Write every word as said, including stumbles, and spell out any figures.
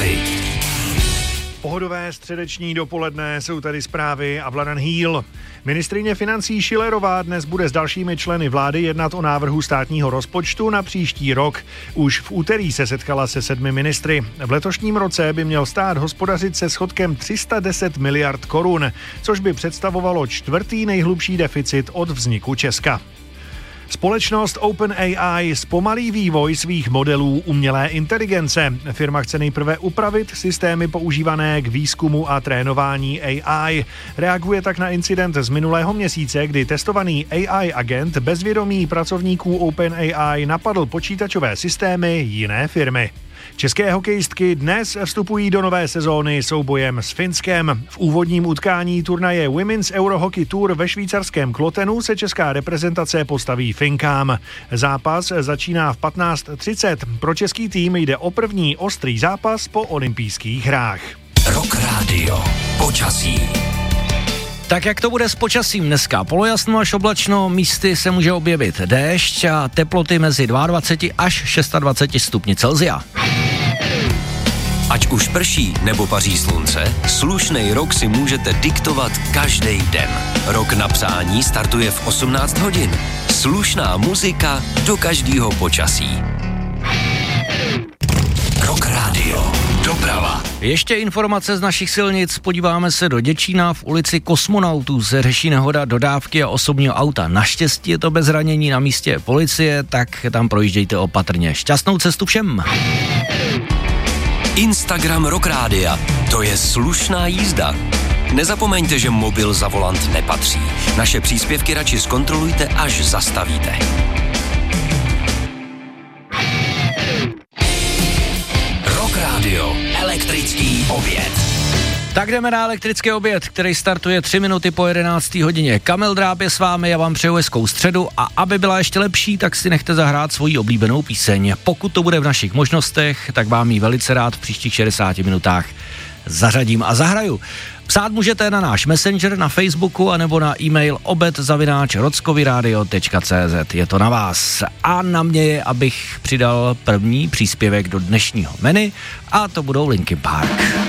zprávy. Pohodové středeční dopoledne, jsou tady zprávy a Vladan Hýl. Ministryně financí Schillerová dnes bude s dalšími členy vlády jednat o návrhu státního rozpočtu na příští rok. Už v úterý se setkala se sedmi ministry. V letošním roce by měl stát hospodařit se schodkem tři sta deset miliard korun, což by představovalo čtvrtý nejhlubší deficit od vzniku Česka. Společnost OpenAI zpomalí vývoj svých modelů umělé inteligence. Firma chce nejprve upravit systémy používané k výzkumu a trénování A I. Reaguje tak na incident z minulého měsíce, kdy testovaný A I agent bez vědomí pracovníků OpenAI napadl počítačové systémy jiné firmy. České hokejistky dnes vstupují do nové sezóny soubojem s Finskem. V úvodním utkání turnaje Women's Eurohockey Tour ve švýcarském Klotenu se česká reprezentace postaví Finkám. Zápas začíná v patnáct třicet. Pro český tým jde o první ostrý zápas po olympijských hrách. Rock Radio. Počasí. Tak jak to bude s počasím dneska? Polojasno až oblačno, místy se může objevit déšť a teploty mezi dvacet dva až dvacet šest stupni Celsia. Ať už prší nebo paří slunce, slušnej rok si můžete diktovat každý den. Rok na přání startuje v osmnáct hodin. Slušná muzika do každého počasí. Rock Radio. Doprava. Ještě informace z našich silnic, podíváme se do Děčína. V ulici Kosmonautů se řeší nehoda dodávky a osobního auta. Naštěstí je to bez zranění, na místě policie, tak tam projíždějte opatrně. Šťastnou cestu všem. Instagram Rock Rádia. To je slušná jízda. Nezapomeňte, že mobil za volant nepatří. Naše příspěvky radši zkontrolujte, až zastavíte. Rock Radio. Elektrický oběd. Tak jdeme na elektrický oběd, který startuje tři minuty po jedenácté hodině. Kamil Dráb je s vámi, já vám přeju hezkou středu a aby byla ještě lepší, tak si nechte zahrát svoji oblíbenou píseň. Pokud to bude v našich možnostech, tak vám ji velice rád v příštích šedesáti minutách zařadím a zahraju. Psát můžete na náš Messenger, na Facebooku anebo na e-mail obed zavináč rockovyradio tečka cé zet. Je to na vás. A na mě je, abych přidal první příspěvek do dnešního menu a to budou Linkin Park.